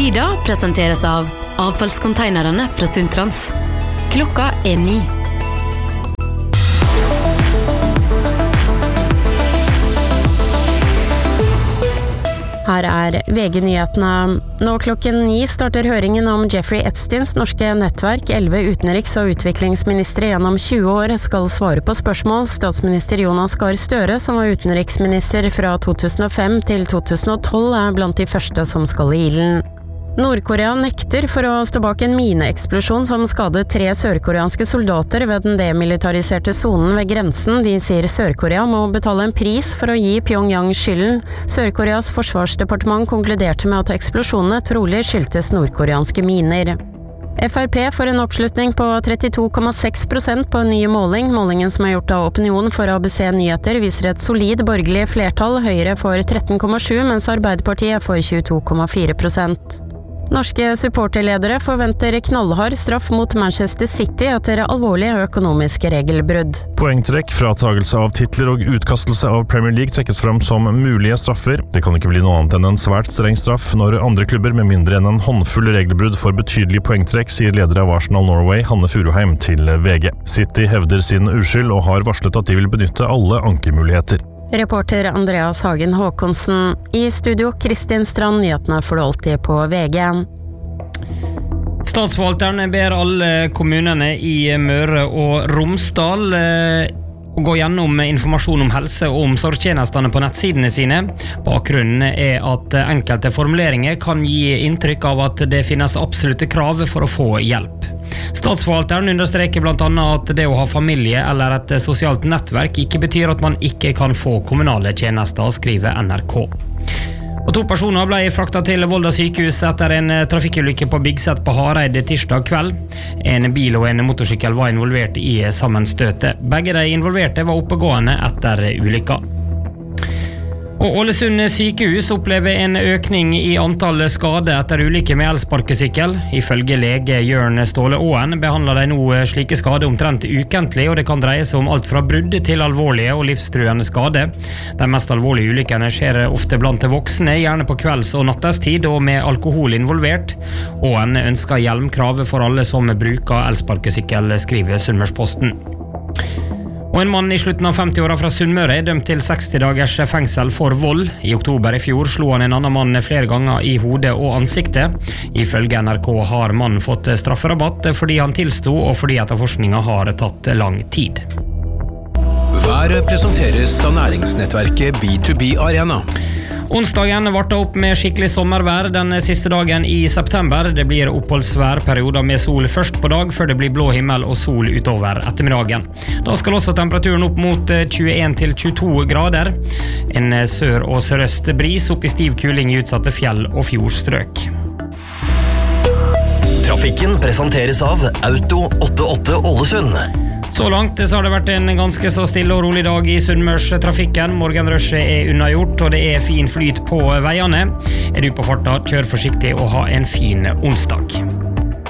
Sida presenteres av avfallskonteinerne fra Sundtrans. Klokka 9. Her VG-nyhetene. Nå klokken 9 starter høringen om Jeffrey Epsteins norske nettverk. 11 utenriks- og utviklingsministre gjennom 20 år skal svare på spørsmål. Statsminister Jonas Gahr Støre, som var utenriksminister fra 2005 til 2012, blant de første som skal i ilden. Nordkorea nekter for å stå bak en mineeksplosjon som skadet 3 sørkoreanske soldater ved den demilitariserte zonen ved grensen. De sier Sør-Korea må betale en pris for å gi Pyongyang skylden. Sør-Koreas forsvarsdepartement konkluderte med at eksplosjonene trolig skyldtes nordkoreanske miner. FrP får en oppslutning på 32,6% på en ny måling. Målingen som er gjort av Opinion for ABC Nyheter viser et solid borgerlig flertall. Høyre får 13,7%, mens Arbeiderpartiet får 22,4%. Norske supporterledere forventer knallhard straff mot Manchester City etter alvorlige økonomiske regelbrudd. Poengtrekk, fratagelse av titler og utkastelse av Premier League trekkes fram som mulige straffer. Det kan ikke bli noe annet enn en svært streng straff når andre klubber med mindre enn en håndfull regelbrudd får betydelig poengtrekk, sier leder av Arsenal Norway, Hanne Furuheim, til VG. City hevder sin uskyld og har varslet at de vil benytte alle ankemuligheter. Reporter Andreas Hagen Håkonsen. I studio Kristin Strand, nyhetene får du alltid på VG. Statsforvalteren ber alle kommunene i Møre og Romsdal å gå gjennom informasjon om helse- og omsorgstjenestene på nettsidene sine. Bakgrunnen at enkelte formuleringer kan gi inntrykk av at det finnes absolutte krav for å få hjelp. Statsforvalteren understreker blant annet at det å ha familie eller et sosialt nettverk ikke betyr at man ikke kan få kommunale tjenester, skriver NRK. Og 2 personer ble fraktet til Volda sykehus etter en trafikkulykke på Bigset på Hareid tirsdag kveld. En bil og en motorsykkel var involvert i sammenstøtet. Begge de involverte var oppegående etter ulykka. Og Ålesund sykehus opplever en økning i antall skader etter ulykke med elsparkesykkel. Ifølge lege Jørn Ståle Åen behandler de nå slike skader omtrent ukentlig, og det kan dreie seg om alt fra brudd til alvorlige og livstruende skader. De mest alvorlige ulykkene skjer ofte blant voksne, gjerne på kvelds- og nattestid og med alkohol involvert. Åen ønsker hjelmkrav for alle som bruker elsparkesykkel, skriver Sunnmørsposten. Og en mann i slutten av 50-åra fra Sunnmøre er dømt til 60 dagers fengsel for vold. I oktober i fjor slo han en annen mann flere ganger i hodet og ansiktet. Ifølge NRK har mannen fått strafferabatt fordi han tilsto og fordi etterforskningen har tatt lang tid. Været presenteres av næringsnettverket B2B Arena. Onsdagen varta opp med skikkelig sommervær den siste dagen i september. Det blir oppholdsværperioder med sol først på dag, før det blir blå himmel og sol utover ettermiddagen. Da skal også temperaturen opp mot 21 til 22 grader. En sør- og sørøst bris opp i stiv kuling i utsatte fjell- og fjordstrøk. Trafikken presenteres av Auto 88 Ålesund. Så langt så har det vært en ganske så stille og rolig dag i Sunnmørstrafikken. Morgenrushet er unnagjort, og det er fin flyt på veiene. Er du på farta, kjør forsiktig og ha en fin onsdag.